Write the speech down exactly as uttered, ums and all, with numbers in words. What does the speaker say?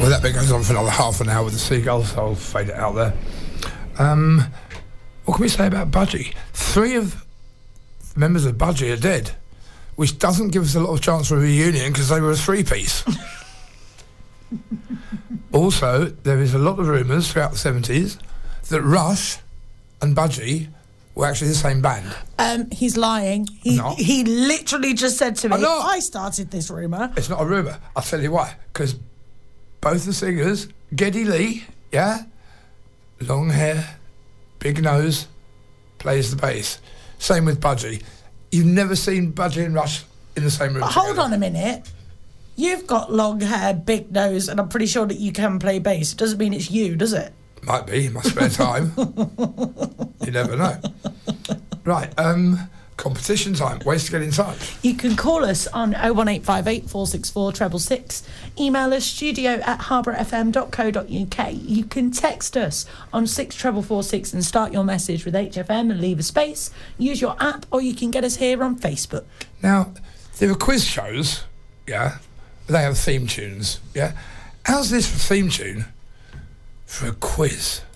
Well, that bit goes on for another half an hour with the seagulls, so I'll fade it out there. Um, what can we say about Budgie? Three of the members of Budgie are dead, which doesn't give us a lot of chance for a reunion because they were a three-piece. Also, there is a lot of rumours throughout the seventies that Rush and Budgie were actually the same band. Um, he's lying. He Not. he literally just said to me, I'm not. I started this rumour. It's not a rumour. I'll tell you why. Because both the singers, Geddy Lee, yeah, long hair, big nose, plays the bass. Same with Budgie. You've never seen Budgie and Rush in the same room But together. hold on a minute. You've got long hair, big nose, and I'm pretty sure that you can play bass. It doesn't mean it's you, does it? Might be, in my spare time. You never know. Right, um, competition time. Ways to get in touch. You can call us on oh one eight five eight, four six four, six six six. Email us studio at harbour f m dot co dot u k. You can text us on six four four six and start your message with H F M and leave a space. Use your app, or you can get us here on Facebook. Now, there are quiz shows, yeah, they have theme tunes, yeah. How's this for theme tune for a quiz?